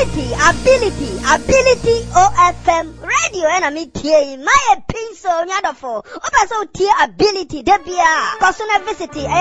ability OFM radio and me tea my pin so nyadofo oba so tea ability debia personal visit